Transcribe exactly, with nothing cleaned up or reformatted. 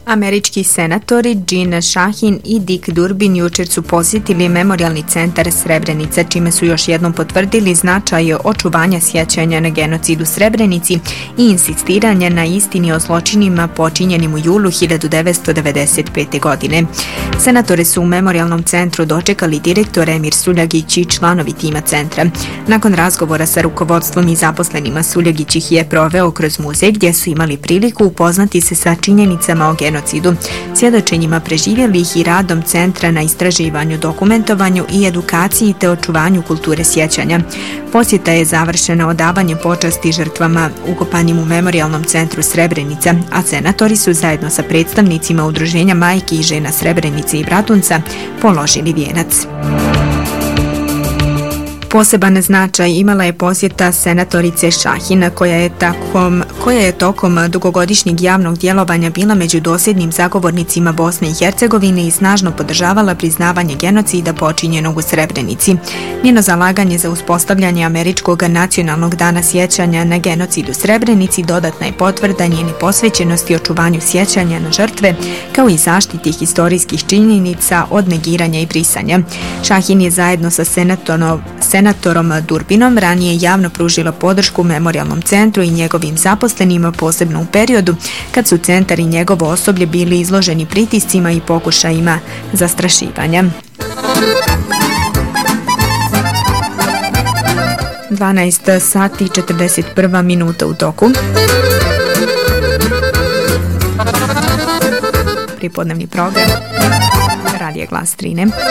Američki senatori Jean Shaheen i Dick Durbin jučer su posjetili Memorijalni centar Srebrenica, čime su još jednom potvrdili značaj očuvanja sjećanja na genocid u Srebrenici i insistiranja na istini o zločinima počinjenim u julu hiljadu devetsto devedeset pete. godine. Senatore su u Memorijalnom centru dočekali direktor Emir Suljagić i članovi tima centra. Nakon razgovora sa rukovodstvom i zaposlenima, Suljagić ih je proveo kroz muzej gdje su imali priliku upoznati se sa činjenicama o genocidu, svjedočenjima preživjelih i radom centra na istraživanju, dokumentovanju i edukaciji te očuvanju kulture sjećanja. Posjeta je završena odavanjem počasti žrtvama ukopanim u Memorijalnom centru Srebrenica, a senatori su zajedno sa predstavnicima udruženja majki i žena Srebrenice i Bratunca položili vijenac. Poseban značaj imala je posjeta senatorice Shaheen, koja je, takom, koja je tokom dugogodišnjeg javnog djelovanja bila među dosljednim zagovornicima Bosne i Hercegovine i snažno podržavala priznavanje genocida počinjenog u Srebrenici. Njeno zalaganje za uspostavljanje Američkog nacionalnog dana sjećanja na genocid u Srebrenici dodatna je potvrda njene posvećenosti očuvanju sjećanja na žrtve, kao i zaštiti historijskih činjenica od negiranja i brisanja. Shaheen je zajedno sa senatorom senatorom Durbinom ranije javno pružila podršku Memorijalnom centru i njegovim zaposlenima, posebno u periodu kad su centar i njegovo osoblje bili izloženi pritiscima i pokušajima zastrašivanja. dvanaest sati i četrdeset jedna minuta u toku. Pripodnevni program Radija Glas Strine.